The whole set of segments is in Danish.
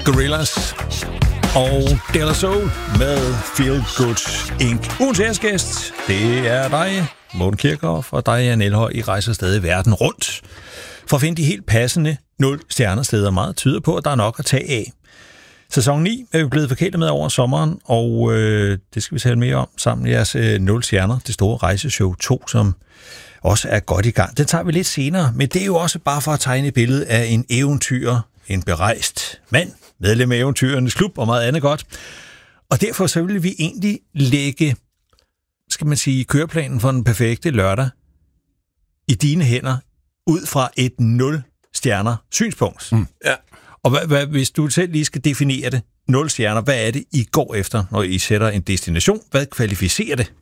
Gorillaz og De La Soul med Feel Good Inc. Ugens æresgæst, det er dig, Morten Kirchhoff, og dig, Jan Elhøj. I rejser stadig verden rundt for at finde de helt passende 0-stjerner steder. Meget tyder på, at der er nok at tage af. Sæson 9 er vi blevet forkælet med over sommeren, og det skal vi tale mere om sammen med jeres 0 stjerner, det store rejseshow 2, som også er godt i gang. Den tager vi lidt senere, men det er jo også bare for at tegne et billede af en eventyrer, en berejst mand, medlem af Eventyrernes Klub og meget andet godt. Og derfor så vil vi egentlig lægge, skal man sige, køreplanen for den perfekte lørdag i dine hænder, ud fra et 0-stjerner synspunkt. Ja. Og hvis du selv lige skal definere det, 0 stjerner, hvad er det, I går efter, når I sætter en destination? Hvad kvalificerer det?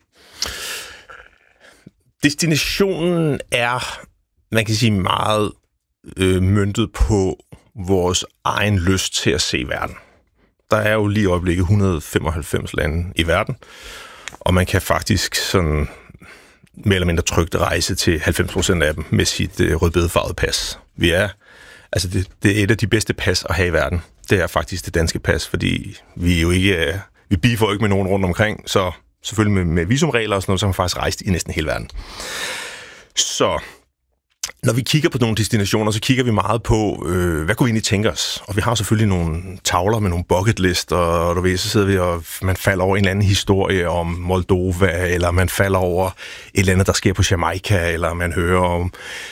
Destinationen er, man kan sige, meget møntet på vores egen lyst til at se verden. Der er jo lige i øjeblikket 195 lande i verden, og man kan faktisk sådan mere eller mindre trygt rejse til 90% af dem med sit rødbedefarvede pas. Det er et af de bedste pas at have i verden. Det er faktisk det danske pas, fordi vi jo ikke vi beefer jo ikke med nogen rundt omkring, så selvfølgelig med visumregler og sådan noget, så har man faktisk rejst i næsten hele verden. Så når vi kigger på nogle destinationer, så kigger vi meget på, hvad kunne vi egentlig tænke os? Og vi har selvfølgelig nogle tavler med nogle bucket list, og du ved, så sidder vi, og man falder over en eller anden historie om Moldova, eller man falder over et eller andet, der sker på Jamaica, eller man hører om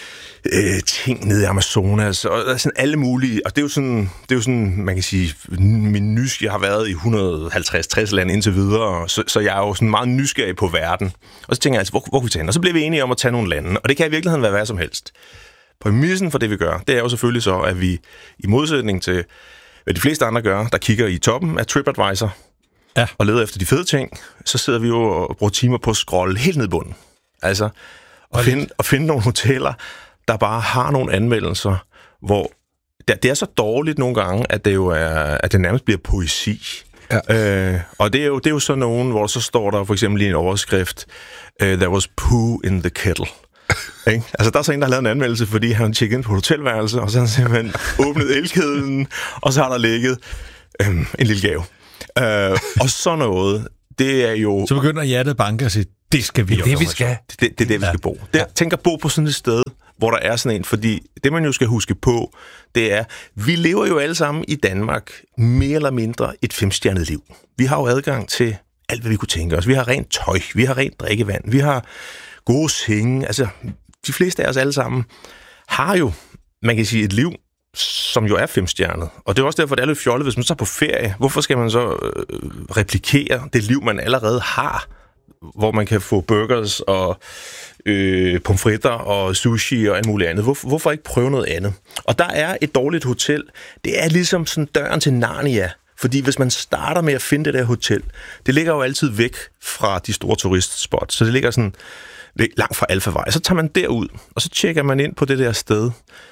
ting nede i Amazonas, og sådan alle mulige, og det er jo sådan, man kan sige, min jeg har været i 150-60 lande indtil videre, så jeg er jo sådan meget nysgerrig på verden. Og så tænker jeg altså, hvor kan vi tage hen? Og så bliver vi enige om at tage nogle lande, og det kan i virkeligheden være hvad som helst. Præmissen for det, vi gør, det er jo selvfølgelig så, at vi i modsætning til, hvad de fleste andre gør, der kigger i toppen af TripAdvisor, og leder efter de fede ting, så sidder vi jo og bruger timer på at scrolle helt ned i bunden. Altså, og finde nogle hoteller, der bare har nogle anmeldelser, hvor det er så dårligt nogle gange, at det jo at det nærmest bliver poesi. Ja. Og det er jo sådan nogen, hvor så står der for eksempel i en overskrift, there was poo in the kettle. Ikke? Altså der er så en, der har lavet en anmeldelse, fordi han tjekkede ind på hotelværelse, og så har han simpelthen åbnet elkedlen, og så har der ligget en lille gave. Og sådan noget, det er jo... Så begynder hjertet at banke og sige, det skal vi jo. Det er det, vi skal bo. Tænk at bo på sådan et sted, hvor der er sådan en, fordi det, man jo skal huske på, det er, vi lever jo alle sammen i Danmark mere eller mindre et 5-stjernet liv. Vi har jo adgang til alt, hvad vi kunne tænke os. Vi har rent tøj, vi har rent drikkevand, vi har gode senge. Altså, de fleste af os alle sammen har jo, man kan sige, et liv, som jo er 5-stjernet. Og det er også derfor, det er lidt fjollet, hvis man så er på ferie. Hvorfor skal man så replikere det liv, man allerede har, hvor man kan få burgers og pomfritter og sushi og alt muligt andet. Hvorfor ikke prøve noget andet? Og der er et dårligt hotel. Det er ligesom sådan døren til Narnia. Fordi hvis man starter med at finde det der hotel, det ligger jo altid væk fra de store turistspots. Så det ligger sådan langt fra Alfavej. Så tager man derud, og så tjekker man ind på det der sted.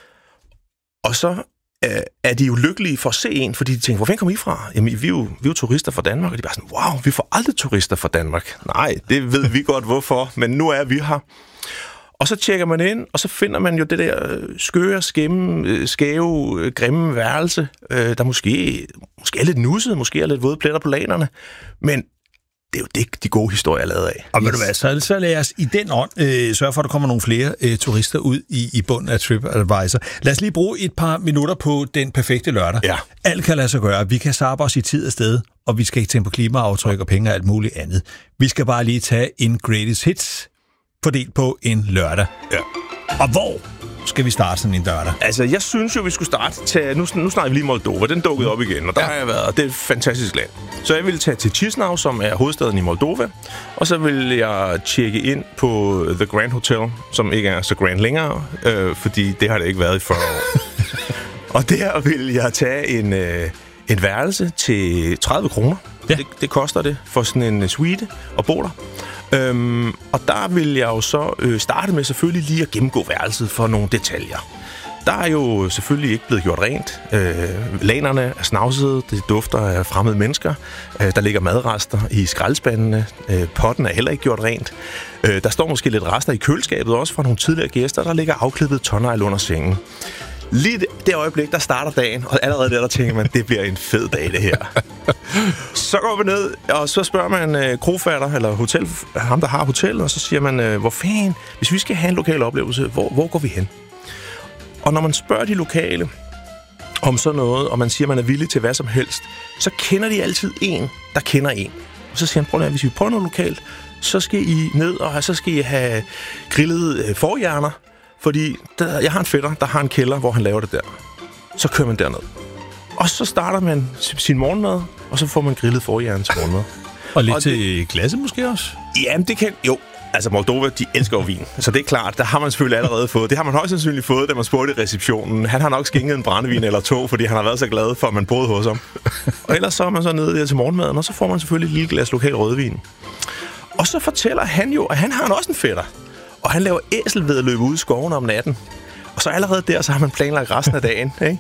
Og så er de jo lykkelige for at se en, fordi de tænker, hvor fanden kommer I fra? Jamen, vi er jo turister fra Danmark, og de er bare sådan, wow, vi får aldrig turister fra Danmark. Nej, det ved vi godt hvorfor, men nu er vi her. Og så tjekker man ind, og så finder man jo det der skøre, skæve, grimme værelse, der måske er lidt nusset, måske er lidt våde pletter på lanerne, men det er jo det, de gode historier er lavet af. Og ved du hvad, så lad os i den ånd sørge for, at der kommer nogle flere turister ud i bunden af TripAdvisor. Lad os lige bruge et par minutter på den perfekte lørdag. Ja. Alt kan lade sig gøre. Vi kan sappe os i tid og sted, og vi skal ikke tænke på klimaaftryk og penge og alt muligt andet. Vi skal bare lige tage en greatest hits fordelt på en lørdag. Ja. Og hvor skal vi starte sådan en lørdag? Altså, jeg synes jo, vi skulle starte til... Nu snakker vi lige Moldova. Den dukkede op igen, og der har jeg været. Det er et fantastisk land. Så jeg vil tage til Chisinau, som er hovedstaden i Moldova. Og så vil jeg tjekke ind på The Grand Hotel, som ikke er så grand længere, fordi det har det ikke været i 40 år. Og der vil jeg tage en værelse til 30 kroner. Ja. Det koster det for sådan en suite og bo der. Og der vil jeg jo så starte med selvfølgelig lige at gennemgå værelset for nogle detaljer. Der er jo selvfølgelig ikke blevet gjort rent. Lanerne er snavsede, det dufter af fremmede mennesker. Der ligger madrester i skraldespandene. Potten er heller ikke gjort rent. Der står måske lidt rester i køleskabet også fra nogle tidligere gæster. Der ligger afklippet tårnegl under sengen. lige det øjeblik, der starter dagen, og allerede der tænker man, det bliver en fed dag, det her. Så går vi ned, og så spørger man krofatter, eller ham, der har hotellet, og så siger man, hvor fanden, hvis vi skal have en lokal oplevelse, hvor går vi hen? Og når man spørger de lokale om sådan noget, og man siger, man er villig til hvad som helst, så kender de altid en, der kender en. Og så siger han, prøv at hvis vi prøver noget lokalt, så skal I ned, og så skal I have grillet forhjerner, fordi jeg har en fætter, der har en kælder, hvor han laver det der. Så kører man derned. Og så starter man sin morgenmad, og så får man grillet forhjerner til morgenmad. Og lidt til glasset måske også? Jamen, det kan... Jo, altså Moldova, de elsker jo vin. Så det er klart, der har man selvfølgelig allerede fået. Det har man højst sandsynligt fået, da man spurgte i receptionen. Han har nok skænket en brændevin eller to, fordi han har været så glad for, at man boede hos ham. Og ellers så er man så nede der til morgenmaden, og så får man selvfølgelig et lille glas lokal rødvin. Og så fortæller han jo, at han har også en fætter. Og han laver æselvedløb ude i skoven om natten. Og så allerede der, så har man planlagt resten af dagen. Ikke?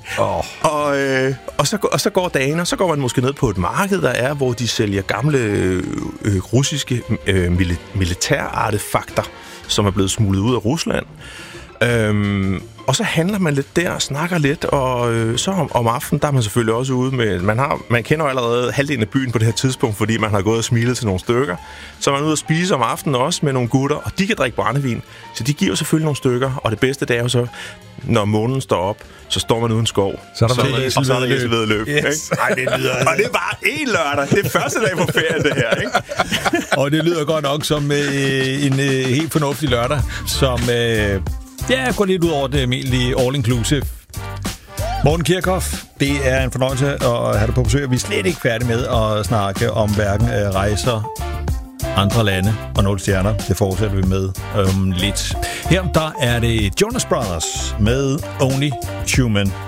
Og så går dagen, og så går man måske ned på et marked, der er, hvor de sælger gamle russiske militærartefakter, som er blevet smuglet ud af Rusland. Og så handler man lidt der, snakker lidt, og så om aftenen, der er man selvfølgelig også ude med... Man kender jo allerede halvdelen af byen på det her tidspunkt, fordi man har gået og smilet til nogle stykker. Så er man ude og spise om aftenen også med nogle gutter, og de kan drikke brændevin. Så de giver selvfølgelig nogle stykker, og det bedste det er jo så, når månen står op, så står man uden skov. Så er der æselvedløb. Yes. Og det er bare én lørdag. Det er første dag på ferie, det her. Ikke? Og det lyder godt nok som en helt fornuftig lørdag, som... går lidt ud over det almindelige all-inclusive. Morten Kirchhoff, det er en fornøjelse at have dig på besøg. Vi er slet ikke færdige med at snakke om hverken rejser, andre lande og 0 stjerner. Det fortsætter vi med lidt. Her der er det Jonas Brothers med Only Human.